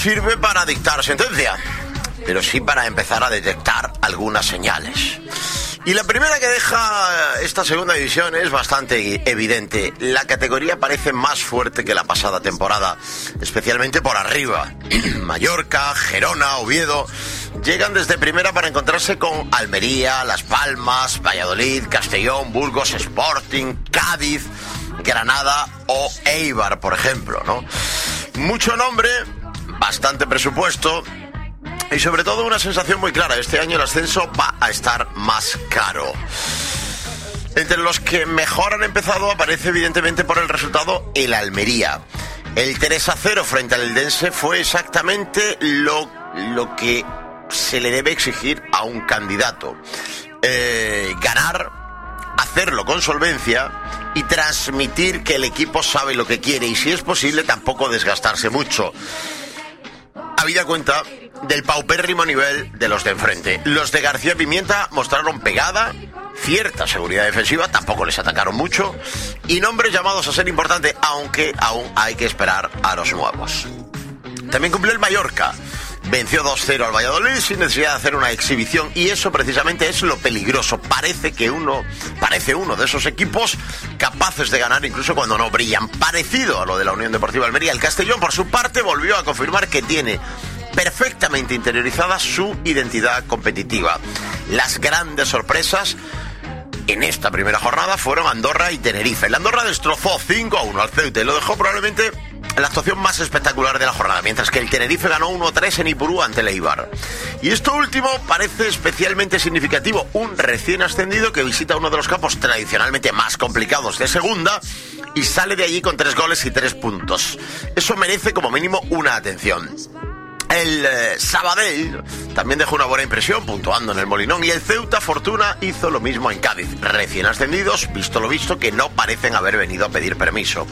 sirve para dictar sentencia, pero sí para empezar a detectar algunas señales. Y la primera que deja esta segunda división es bastante evidente. La categoría parece más fuerte que la pasada temporada, especialmente por arriba. Mallorca, Gerona, Oviedo llegan desde primera para encontrarse con Almería, Las Palmas, Valladolid, Castellón, Burgos, Sporting, Cádiz, Granada o Eibar, por ejemplo, ¿no? Mucho nombre, bastante presupuesto y sobre todo una sensación muy clara. Este año el ascenso va a estar más caro. Entre los que mejor han empezado aparece evidentemente por el resultado el Almería. El 3-0 frente al Eldense fue exactamente lo que se le debe exigir a un candidato. Ganar, hacerlo con solvencia y transmitir que el equipo sabe lo que quiere y, si es posible, tampoco desgastarse mucho. Habida cuenta del paupérrimo nivel de los de enfrente. Los de García Pimienta mostraron pegada, cierta seguridad defensiva, tampoco les atacaron mucho, y nombres llamados a ser importantes, aunque aún hay que esperar a los nuevos. También cumplió el Mallorca. Venció 2-0 al Valladolid sin necesidad de hacer una exhibición, y eso precisamente es lo peligroso. Parece uno de esos equipos capaces de ganar incluso cuando no brillan. Parecido a lo de la Unión Deportiva Almería. El Castellón, por su parte, volvió a confirmar que tiene perfectamente interiorizada su identidad competitiva. Las grandes sorpresas en esta primera jornada fueron Andorra y Tenerife. El Andorra destrozó 5-1 al Ceuta y lo dejó probablemente la actuación más espectacular de la jornada, mientras que el Tenerife ganó 1-3 en Ipurú ante el Eibar. Y esto último parece especialmente significativo: un recién ascendido que visita uno de los campos tradicionalmente más complicados de segunda y sale de allí con 3 goles y 3 puntos. Eso merece como mínimo una atención. El Sabadell también dejó una buena impresión puntuando en el Molinón, y el Ceuta Fortuna hizo lo mismo en Cádiz. Recién ascendidos, visto lo visto, que no parecen haber venido a pedir permiso.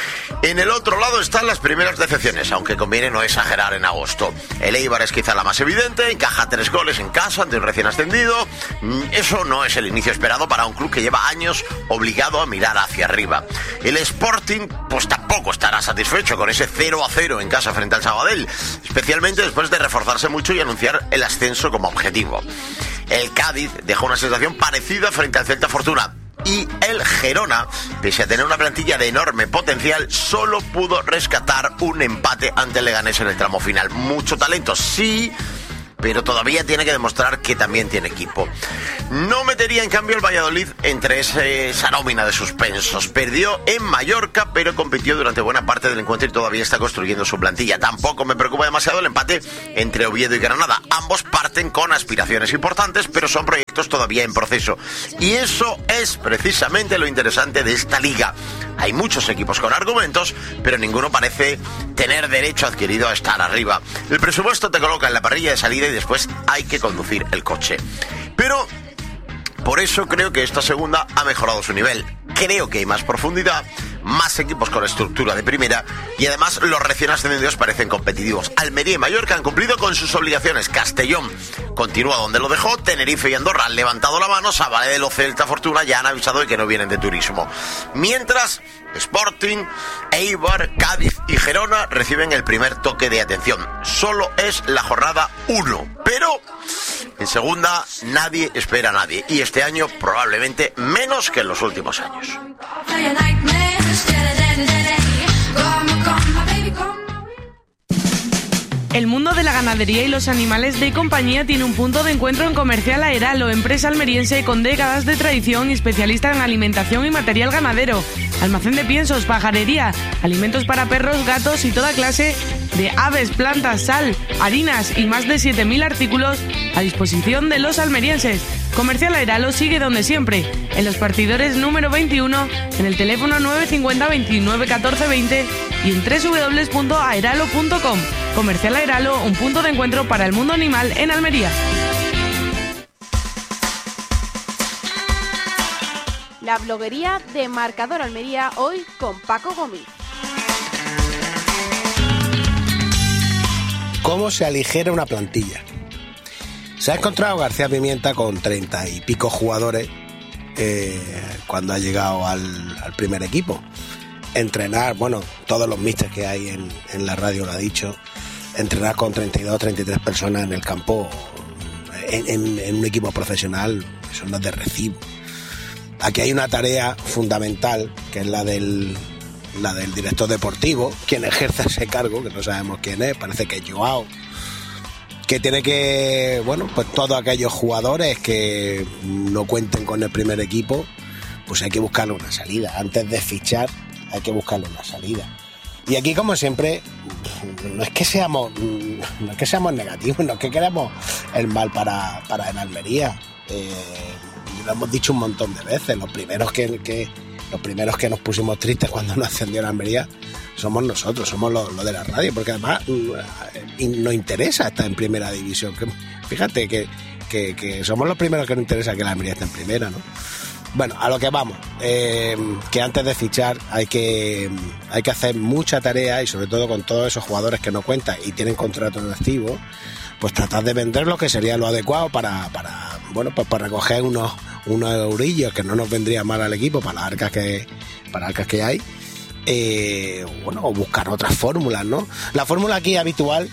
En el otro lado están las primeras decepciones, aunque conviene no exagerar en agosto. El Eibar es quizá la más evidente, encaja 3 goles en casa ante un recién ascendido. Eso no es el inicio esperado para un club que lleva años obligado a mirar hacia arriba. El Sporting pues tampoco estará satisfecho con ese 0-0 en casa frente al Sabadell, especialmente después de reforzarse mucho y anunciar el ascenso como objetivo. El Cádiz dejó una sensación parecida frente al Celta Fortuna. Y el Gerona, pese a tener una plantilla de enorme potencial, solo pudo rescatar un empate ante el Leganés en el tramo final. Mucho talento, sí, pero todavía tiene que demostrar que también tiene equipo. No metería en cambio el Valladolid entre esa nómina de suspensos. Perdió en Mallorca, pero compitió durante buena parte del encuentro y todavía está construyendo su plantilla. Tampoco me preocupa demasiado el empate entre Oviedo y Granada. Ambos parten con aspiraciones importantes, pero son proyectos todavía en proceso. Y eso es precisamente lo interesante de esta liga. Hay muchos equipos con argumentos, pero ninguno parece tener derecho adquirido a estar arriba. El presupuesto te coloca en la parrilla de salida y después hay que conducir el coche. Pero por eso creo que esta segunda ha mejorado su nivel. Creo que hay más profundidad, más equipos con estructura de primera, y además los recién ascendidos parecen competitivos. Almería y Mallorca han cumplido con sus obligaciones. Castellón continúa donde lo dejó. Tenerife y Andorra han levantado la mano. Sabadell o Celta Fortuna ya han avisado de que no vienen de turismo. Mientras Sporting, Eibar, Cádiz y Gerona reciben el primer toque de atención. Solo es la jornada 1, pero en segunda nadie espera a nadie, y este año probablemente menos que en los últimos años. El mundo de la ganadería y los animales de compañía tiene un punto de encuentro en Comercial Aeralo, empresa almeriense con décadas de tradición y especialista en alimentación y material ganadero. Almacén de piensos, pajarería, alimentos para perros, gatos y toda clase de aves, plantas, sal, harinas y más de 7.000 artículos a disposición de los almerienses. Comercial Aeralo sigue donde siempre, en Los Partidores número 21, en el teléfono 950 29 14 20 y en www.aeralo.com. Comercial Aeralo, un punto de encuentro para el mundo animal en Almería. La bloguería de Marcador Almería, hoy con Paco Gómez. ¿Cómo se aligera una plantilla? Se ha encontrado García Pimienta con 30 y pico jugadores cuando ha llegado al primer equipo. Entrenar, bueno, todos los místers que hay en la radio lo ha dicho, entrenar con 32, 33 personas en el campo, en un equipo profesional, eso no es de recibo. Aquí hay una tarea fundamental, que es la del director deportivo, quien ejerce ese cargo, que no sabemos quién es, parece que es Joao, que tiene que, pues todos aquellos jugadores que no cuenten con el primer equipo, pues hay que buscarle una salida. Antes de fichar, hay que buscarle una salida. Y aquí, como siempre, no es que seamos negativos, no es que queramos el mal para el Almería. Lo hemos dicho un montón de veces. Los primeros que nos pusimos tristes cuando nos ascendió la Almería somos nosotros, somos los de la radio, porque además nos interesa estar en primera división. Fíjate que somos los primeros que nos interesa que la Almería esté en primera, ¿no? Bueno, a lo que vamos, que antes de fichar hay que hacer mucha tarea, y sobre todo con todos esos jugadores que no cuentan y tienen contratos en activo, pues tratar de vender lo que sería lo adecuado para recoger unos eurillos que no nos vendría mal al equipo para las arcas que hay. O buscar otras fórmulas, ¿no? La fórmula aquí habitual,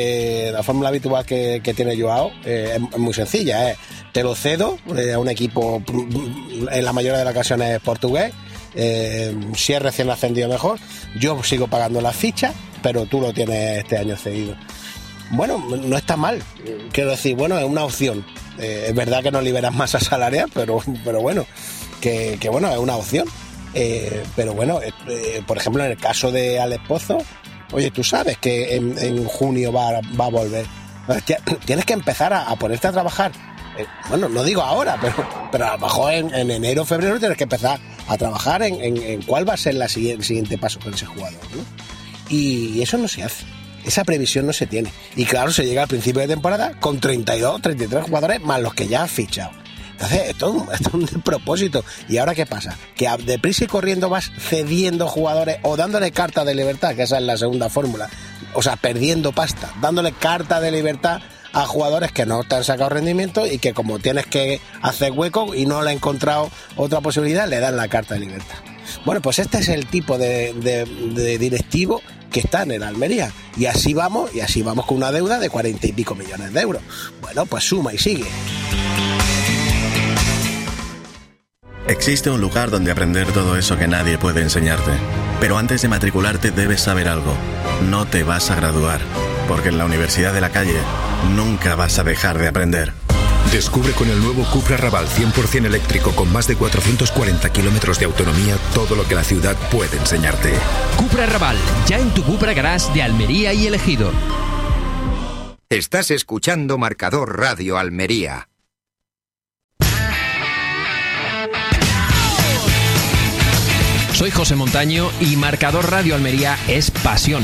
que tiene Joao es muy sencilla, te lo cedo a un equipo, en la mayoría de las ocasiones portugués, si es recién ascendido mejor, yo sigo pagando las fichas, pero tú lo tienes este año cedido. Bueno, no está mal, quiero decir, es una opción. Es verdad que no liberas masa salarial, pero bueno, que es una opción. Pero por ejemplo, en el caso de Alex Pozo, oye, tú sabes que en junio va a volver. Tienes que empezar a ponerte a trabajar. No digo ahora, pero a lo mejor en enero o febrero tienes que empezar a trabajar en cuál va a ser el siguiente paso con ese jugador, ¿no? Y eso no se hace. Esa previsión no se tiene. Y claro, se llega al principio de temporada con 32, 33 jugadores más los que ya has fichado. Entonces, esto es un despropósito. ¿Y ahora qué pasa? Que deprisa y corriendo vas cediendo jugadores o dándole carta de libertad, que esa es la segunda fórmula. O sea, perdiendo pasta, dándole carta de libertad a jugadores que no te han sacado rendimiento y que, como tienes que hacer hueco y no le han encontrado otra posibilidad, le dan la carta de libertad. Bueno, pues este es el tipo de directivo que está en el Almería. Y así vamos con una deuda de 40 y pico millones de euros. Bueno, pues suma y sigue. Existe un lugar donde aprender todo eso que nadie puede enseñarte. Pero antes de matricularte debes saber algo. No te vas a graduar, porque en la Universidad de la Calle nunca vas a dejar de aprender. Descubre con el nuevo Cupra Raval 100% eléctrico con más de 440 kilómetros de autonomía todo lo que la ciudad puede enseñarte. Cupra Raval, ya en tu Cupra Garage de Almería y El Ejido. Estás escuchando Marcador Radio Almería. Soy José Montaño y Marcador Radio Almería es pasión.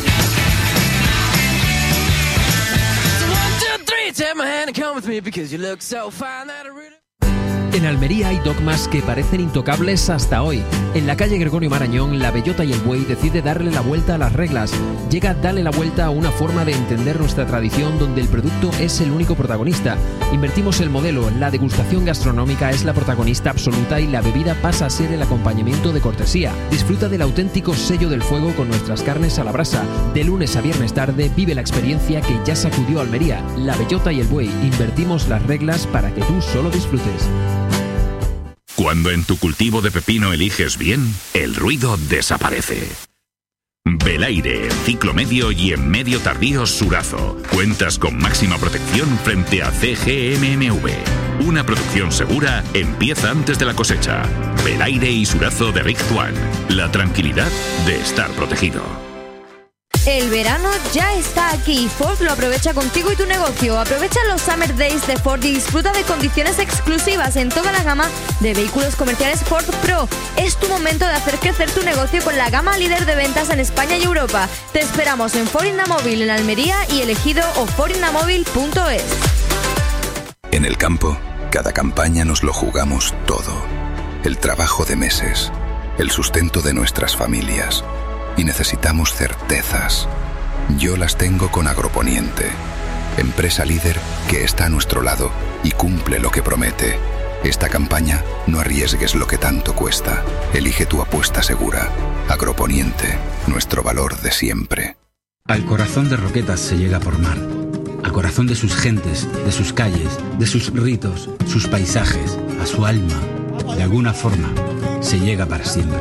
En Almería hay dogmas que parecen intocables hasta hoy. En la calle Gregorio Marañón, la Bellota y el Buey decide darle la vuelta a las reglas. Llega Dale la Vuelta a una forma de entender nuestra tradición donde el producto es el único protagonista. Invertimos el modelo, la degustación gastronómica es la protagonista absoluta y la bebida pasa a ser el acompañamiento de cortesía. Disfruta del auténtico sello del fuego con nuestras carnes a la brasa. De lunes a viernes tarde vive la experiencia que ya sacudió Almería. La Bellota y el Buey, invertimos las reglas para que tú solo disfrutes. Cuando en tu cultivo de pepino eliges bien, el ruido desaparece. Belaire, ciclo medio y en medio tardío Surazo. Cuentas con máxima protección frente a CGMMV. Una producción segura empieza antes de la cosecha. Belaire y Surazo de Rick Tuan. La tranquilidad de estar protegido. El verano ya está aquí. Ford lo aprovecha contigo y tu negocio. Aprovecha los Summer Days de Ford y disfruta de condiciones exclusivas en toda la gama de vehículos comerciales Ford Pro. Es tu momento de hacer crecer tu negocio con la gama líder de ventas en España y Europa. Te esperamos en Ford Innamóvil en Almería y El Ejido o fordinamóvil.es. En el campo, cada campaña nos lo jugamos todo. El trabajo de meses, el sustento de nuestras familias. Y necesitamos certezas. Yo las tengo con Agroponiente, empresa líder que está a nuestro lado y cumple lo que promete. Esta campaña no arriesgues lo que tanto cuesta. Elige tu apuesta segura. Agroponiente, nuestro valor de siempre. Al corazón de Roquetas se llega por mar. Al corazón de sus gentes, de sus calles, de sus ritos, sus paisajes, a su alma. De alguna forma, se llega para siempre.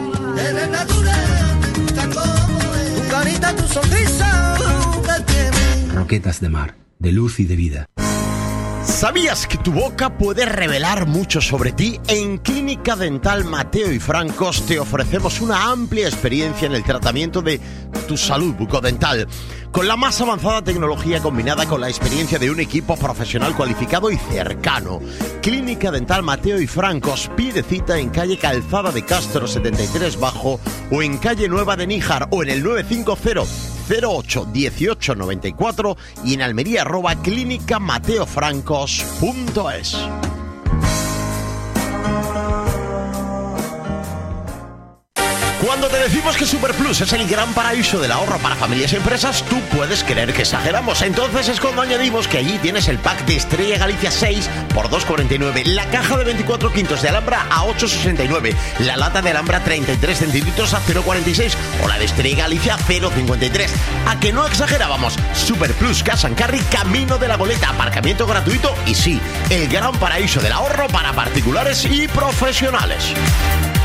Roquetas de mar, de luz y de vida. ¿Sabías que tu boca puede revelar mucho sobre ti? En Clínica Dental Mateo y Francos te ofrecemos una amplia experiencia en el tratamiento de tu salud bucodental, con la más avanzada tecnología combinada con la experiencia de un equipo profesional cualificado y cercano. Clínica Dental Mateo y Francos, pide cita en calle Calzada de Castro 73 Bajo o en calle Nueva de Níjar o en el 950 08 18 94 y en Almería @clinicamateofrancos.es. Cuando te decimos que Superplus es el gran paraíso del ahorro para familias y empresas, tú puedes creer que exageramos. Entonces es cuando añadimos que allí tienes el pack de Estrella Galicia 6 por 2,49, la caja de 24 quintos de Alhambra a 8,69, la lata de Alhambra 33 centilitros a 0,46 o la de Estrella Galicia 0,53. ¿A que no exagerábamos? Superplus Cash and Carry, camino de la Goleta, aparcamiento gratuito y sí, el gran paraíso del ahorro para particulares y profesionales.